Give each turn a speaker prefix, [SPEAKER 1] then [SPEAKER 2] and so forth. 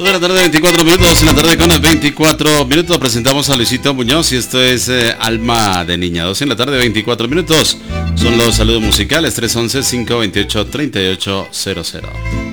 [SPEAKER 1] 2 de la tarde, 24 minutos. En la tarde con 24 minutos presentamos a Luisito Muñoz y esto es Alma de Niña. 2 en la tarde, 24 minutos. Son los saludos musicales 311-528-3800.